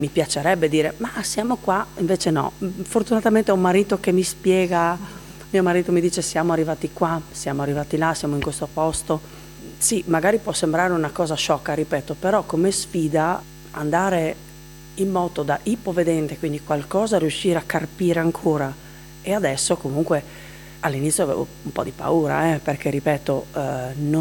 Mi piacerebbe dire, ma siamo qua, invece no. Fortunatamente ho un marito che mi spiega, mio marito mi dice siamo arrivati qua, siamo arrivati là, siamo in questo posto. Sì, magari può sembrare una cosa sciocca, ripeto, però come sfida andare in moto da ipovedente, quindi qualcosa riuscire a carpire ancora. E adesso comunque all'inizio avevo un po' di paura, perché ripeto, non